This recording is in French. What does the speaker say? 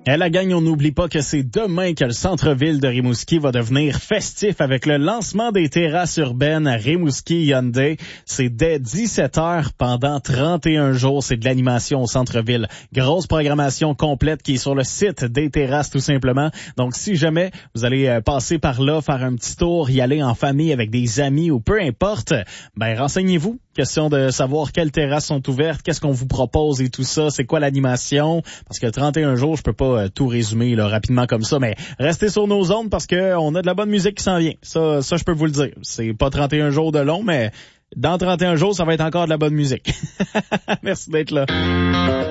La gang, on n'oublie pas que c'est demain que le centre-ville de Rimouski va devenir festif avec le lancement des terrasses urbaines à Rimouski Hyundai. C'est dès 17h pendant 31 jours. C'est de l'animation au centre-ville. Grosse programmation complète qui est sur le site des terrasses tout simplement. Donc si jamais vous allez passer par là, faire un petit tour, y aller en famille avec des amis ou peu importe, ben renseignez-vous. Question de savoir quelles terrasses sont ouvertes, qu'est-ce qu'on vous propose et tout ça, c'est quoi l'animation, parce que 31 jours, je peux pas tout résumer là, rapidement comme ça, mais restez sur nos ondes parce que on a de la bonne musique qui s'en vient. Ça je peux vous le dire. C'est pas 31 jours de long, mais dans 31 jours, ça va être encore de la bonne musique. Merci d'être là.